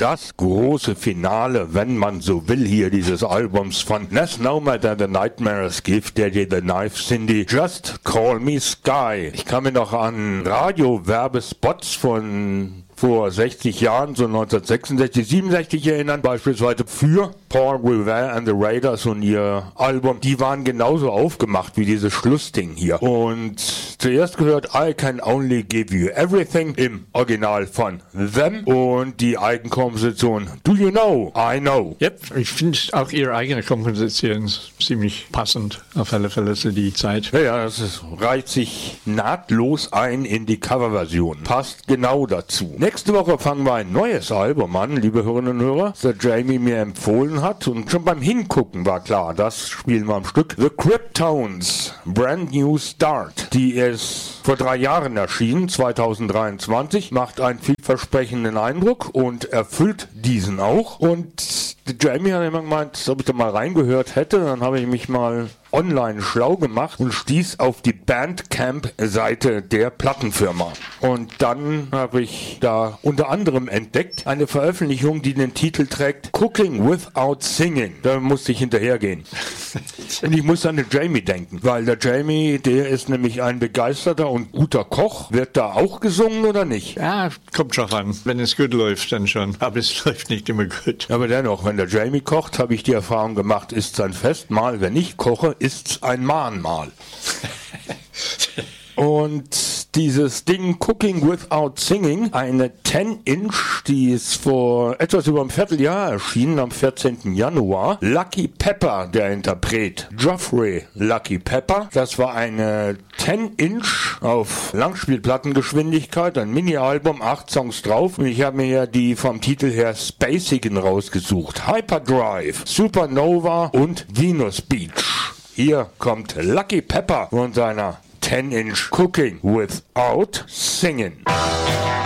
das große Finale, wenn man so will, hier dieses Albums von There's No Matter the Nightmares Give Daddy the Knife, Cindy, Just Call Me Sky. Ich kann mir noch an Radio-Werbespots von vor 60 Jahren, so 1966, 67 erinnern, beispielsweise für Paul Revere and the Raiders und ihr Album. Die waren genauso aufgemacht wie dieses Schlussding hier. Und zuerst gehört I Can Only Give You Everything im Original von Them und die Eigenkomposition Do You Know, I Know. Yep, ich finde auch ihre eigene Komposition ziemlich passend, auf alle Fälle zu die Zeit. Ja, reiht sich nahtlos ein in die Coverversion. Passt genau dazu. Nächste Woche fangen wir ein neues Album an, liebe Hörerinnen und Hörer, das Jamie mir empfohlen hat. Und schon beim Hingucken war klar, das spielen wir am Stück. The Cryptones, Brand New Start. Die ist vor 3 Jahren erschienen, 2023, macht einen vielversprechenden Eindruck und erfüllt diesen auch. Und Jamie hat immer gemeint, ob ich da mal reingehört hätte, dann habe ich mich mal online schlau gemacht und stieß auf die Bandcamp-Seite der Plattenfirma. Und dann habe ich da unter anderem entdeckt eine Veröffentlichung, die den Titel trägt Cooking Without Singing. Da musste ich hinterhergehen. Und ich musste an den Jamie denken, weil der Jamie, der ist nämlich ein begeisterter und guter Koch. Wird da auch gesungen oder nicht? Ja, kommt schon an. Wenn es gut läuft, dann schon. Aber es läuft nicht immer gut. Aber dennoch, wenn der Jamie kocht, habe ich die Erfahrung gemacht, ist es ein Festmahl. Wenn ich koche, ist es ein Mahnmal. Und dieses Ding Cooking Without Singing, eine 10-Inch, die ist vor etwas über einem Vierteljahr erschienen, am 14. Januar. Lucky Pepper, der Interpret, Geoffrey Lucky Pepper. Das war eine 10-Inch auf Langspielplattengeschwindigkeit, ein Mini-Album, 8 Songs drauf. Und ich habe mir ja die vom Titel her Spacigen rausgesucht. Hyperdrive, Supernova und Venus Beach. Hier kommt Lucky Pepper von seiner 10-Inch Cooking Without Singing.